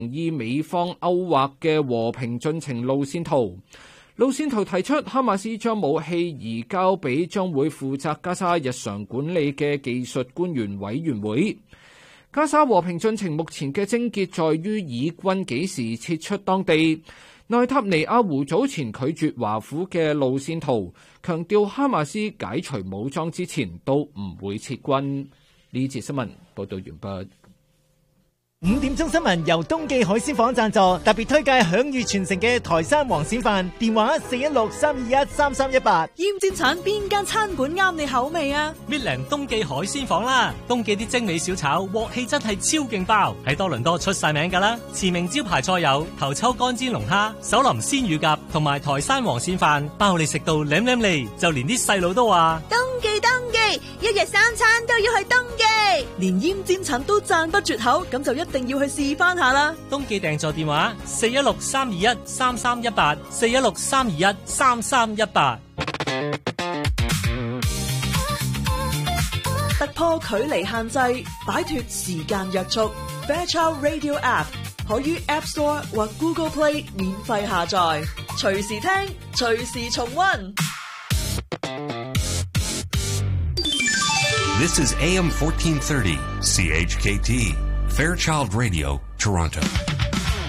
意美方勾畫嘅和平進程路線圖。路線圖提出，哈馬斯將武器移交俾將會負責加沙日常管理嘅技術官員委員會。加沙和平進程目前嘅症結在於以軍幾時撤出當地。內塔尼亞胡早前拒絕華府嘅路線圖，強調哈馬斯解除武裝之前都唔會撤軍。呢節新聞報道完畢。 5點鐘新聞由東記海鮮舫贊助，特別推介享譽全城嘅台山黃鱔飯，電話416-321-3318。 煙尖橙邊間餐館啱你口味啊？ 搣靚東記海鮮舫啦！東記啲精美小炒鑊氣真係超勁爆，喺多倫多出晒名噶啦！馳名招牌菜有頭抽乾煎龍蝦、手淋鮮乳鴿同埋台山黃鱔飯，包你食到舐舐脷，就連啲細路都話東記，一日3餐都要去東記，連煙尖橙都讚不絕口，咁就一定要去試翻下啦！ 東記訂座電話416-321-3318 416-321-3318。 突破距離限制，擺脫時間約束。Fairchild Radio App 可於 App Store 或 Google Play 免費下載，隨時聽，隨時重溫。 This is AM 1430 CHKT Fairchild Radio, Toronto.